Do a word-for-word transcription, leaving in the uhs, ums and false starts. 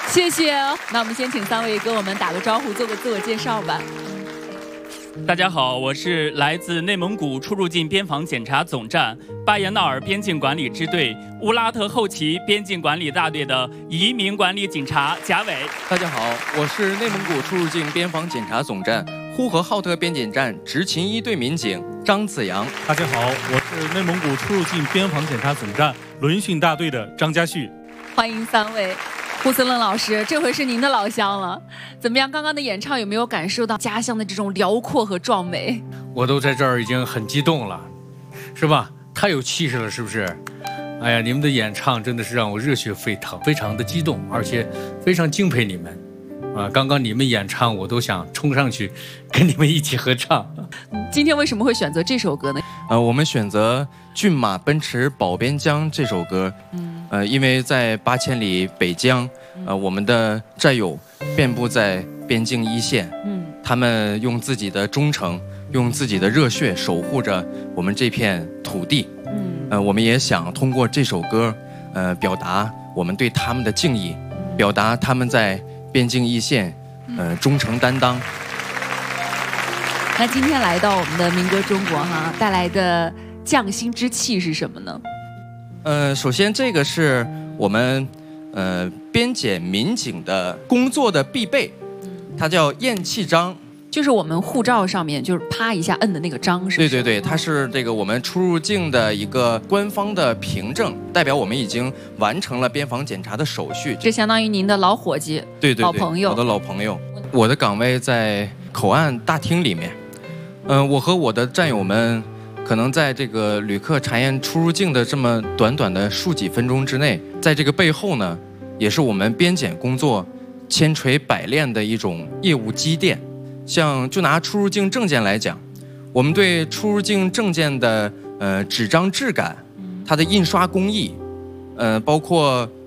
谢谢。那我们先请三位跟我们打个招呼，做个自我介绍吧。 大家好，我是来自内蒙古出入境边防检查总站巴彦淖尔边境管理支队乌拉特后旗边境管理大队的移民管理警察贾伟。 大家好，我是内蒙古出入境边防检查总站呼和浩特边检站执勤一队民警张子阳。 大家好，我是内蒙古出入境边防检查总站轮训大队的张家旭。 欢迎三位。胡思愣老师，这回是您的老乡了，怎么样？刚刚的演唱有没有感受到家乡的这种辽阔和壮美？ 我都在这儿已经很激动了，是吧？太有气势了，是不是？哎呀，你们的演唱真的是让我热血沸腾，非常的激动，而且非常敬佩你们。啊，刚刚你们演唱，我都想冲上去跟你们一起合唱。 今天为什么会选择这首歌呢？ 呃，我们选择《骏马奔驰保边疆》这首歌，嗯，呃，因为在八千里北疆，呃，我们的战友遍布在边境一线，嗯，他们用自己的忠诚，用自己的热血守护着我们这片土地，嗯，呃，我们也想通过这首歌，呃，表达我们对他们的敬意，表达他们在边境一线，呃，忠诚担当。 那今天来到我们的民歌中国哈，带来的匠心之气是什么呢？ 呃，首先这个是我们呃边检民警的工作的必备，它叫验气章， 就是我们护照上面就是啪一下摁的那个章，是不是？ 对对对，它是这个我们出入境的一个官方的凭证，代表我们已经完成了边防检查的手续。 这相当于您的老伙计， 对对对， 老朋友， 我的老朋友。我的岗位在口岸大厅里面，嗯、呃，我和我的战友们，可能在这个旅客查验出入境的这么短短的数几分钟之内，在这个背后呢，也是我们边检工作千锤百炼的一种业务积淀。像就拿出入境证件来讲，我们对出入境证件的呃纸张质感，它的印刷工艺，呃，包括